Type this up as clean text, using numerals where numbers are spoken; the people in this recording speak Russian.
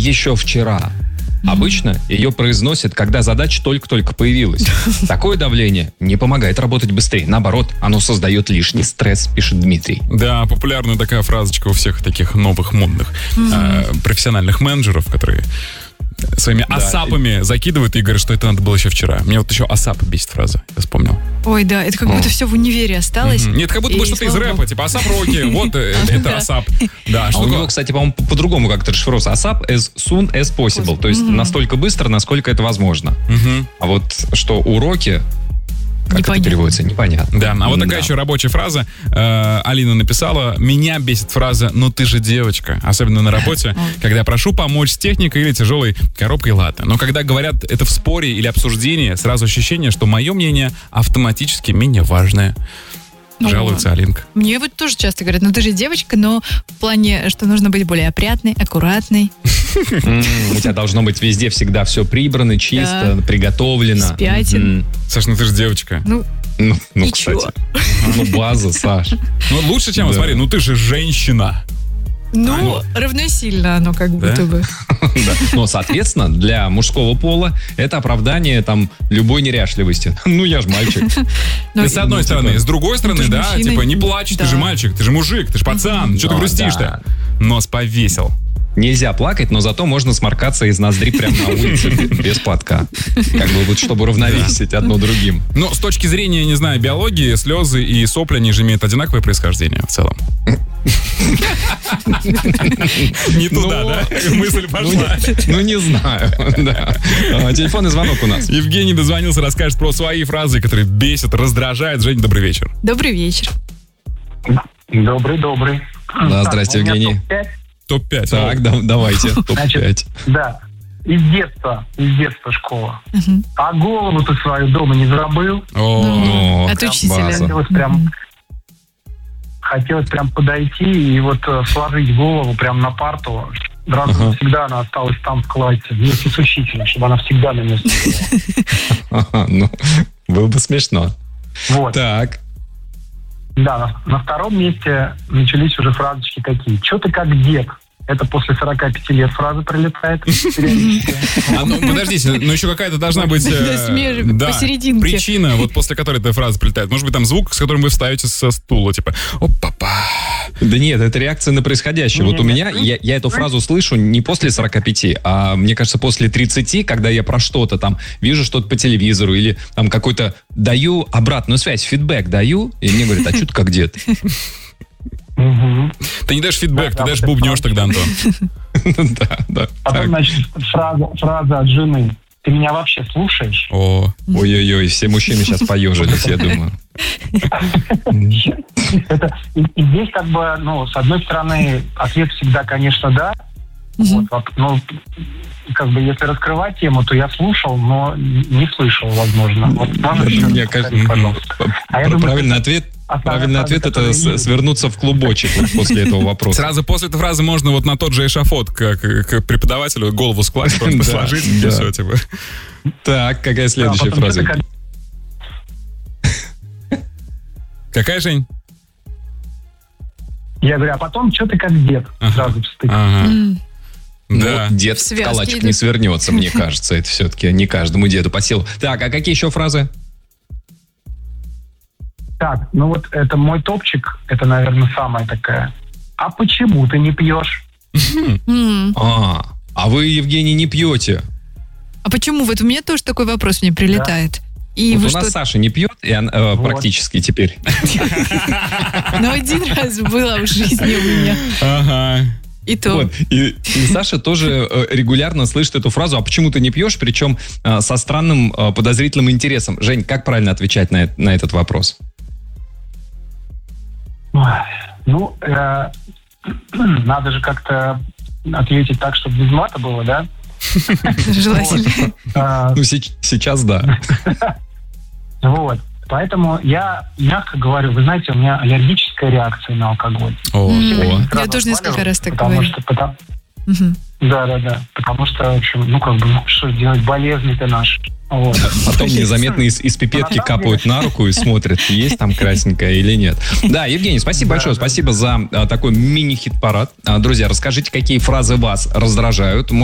еще вчера». Обычно ее произносят, когда задача только-только появилась. Такое давление не помогает работать быстрее. Наоборот, оно создает лишний стресс, пишет Дмитрий. Да, популярная такая фразочка у всех таких новых модных профессиональных менеджеров, которые своими асапами закидывают и говорят, что это надо было еще вчера. Мне вот еще асап бесит фраза, я вспомнил. Ой, да, это как будто все в универе осталось. Нет, как будто бы что-то из рэпа, типа асап роки, вот это асап. Да, у него, кстати, по-моему, по-другому как-то расшифровывается. ASAP as soon as possible. То есть настолько быстро, насколько это возможно. А вот что уроки, как это переводится, непонятно. Да, а вот такая еще рабочая фраза. Алина написала: меня бесит фраза «ну ты же девочка». Особенно на работе, когда прошу помочь с техникой или тяжелой коробкой латте. Но когда говорят это в споре или обсуждении, сразу ощущение, что мое мнение автоматически менее важное. Жалуется Алинка. Мне вот тоже часто говорят, ну ты же девочка, но в плане, что нужно быть более опрятной, аккуратной. У тебя должно быть везде всегда все прибрано, чисто, приготовлено. С пятен. Саш, ну ты же девочка. Ну, кстати. Ну, база, Саш. Ну, лучше, чем, смотри, ну ты же женщина. Ну, равносильно оно как будто бы. Но, соответственно, для мужского пола это оправдание там любой неряшливости. Ну, я же мальчик. С одной стороны. С другой стороны, да, типа, не плачь, ты же мальчик, ты же мужик, ты же пацан, что ты грустишь-то? Нос повесил. Нельзя плакать, но зато можно сморкаться из ноздри прямо на улице без платка. Как бы вот, чтобы равновесить одно другим. Но с точки зрения, не знаю, биологии, слезы и сопли, они же имеют одинаковое происхождение в целом. Не туда, да? Мысль пошла. Ну, не знаю, да. Телефонный звонок у нас. Евгений дозвонился, расскажет про свои фразы, которые бесят, раздражают. Жень, добрый вечер. Добрый вечер. Добрый. Да, здрасте, Евгений. Топ-5. Так, давайте, топ-5. Да, из детства школа. А голову ты свою дома не забыл? От учителя. Хотелось прям подойти и вот сложить голову прям на парту. Всегда она осталась там в классе, вместе с учителем, чтобы она всегда на нее стояла. Ну, было бы смешно. Вот. Так. Да, на втором месте начались уже фразочки такие. «Чё ты как дед?» Это после 45 лет фраза прилетает. Ну, подождите, но еще какая-то должна быть посерединке. Причина, вот после которой эта фраза прилетает. Может быть, там звук, с которым вы встаете со стула, типа «Оп-папа». Да нет, это реакция на происходящее. Вот у меня, я эту фразу слышу не после 45, а, мне кажется, после 30, когда я про что-то там вижу что-то по телевизору или там какой-то даю обратную связь, фидбэк даю, и мне говорят: а что ты как дед? Ты не даешь фидбэк, ты даешь бубнёж тогда, Антон. Да. Потом, значит, фраза от жены: «Ты меня вообще слушаешь?» Ой-ой-ой, все мужчины сейчас поежились, я думаю. И здесь как бы, ну, с одной стороны, ответ всегда, конечно, да. Но как бы если раскрывать тему, то я слушал, но не слышал, возможно. Мне кажется, правильный ответ это свернуться в клубочек после этого вопроса. Сразу после этой фразы можно вот на тот же эшафот к преподавателю голову скласть, просто сложить, и все, типа. Так, какая следующая фраза? Какая, Жень? Я говорю, а потом что ты как дед сразу встык. Да. Дед в калачик не свернется, мне кажется. Это все-таки не каждому деду по силу. Так, а какие еще фразы? Так, ну вот это мой топчик. Это, наверное, самая такая. А почему ты не пьешь? А вы, Евгений, не пьете? А почему? Вот у меня тоже такой вопрос мне прилетает. И вот у нас Саша не пьет, и она практически теперь. Ну, один раз было в жизни у меня. Ага. И то. Вот. И Саша тоже регулярно слышит эту фразу: а почему ты не пьешь? Причем со странным подозрительным интересом. Жень, как правильно отвечать на этот вопрос? Ну, надо же как-то ответить так, чтобы без мата было, да? Желательно. Ну, сейчас да. Вот. Поэтому я мягко говорю, вы знаете, у меня аллергическая реакция на алкоголь. Я тоже несколько раз так говорю. Да. Потому что, в общем, ну как бы, что делать, болезни-то наши. Вот. Потом незаметно из пипетки капают на руку и смотрят, есть там красненькая или нет. Да, Евгений, спасибо большое. Спасибо за такой мини-хит-парад. Друзья, расскажите, какие фразы вас раздражают.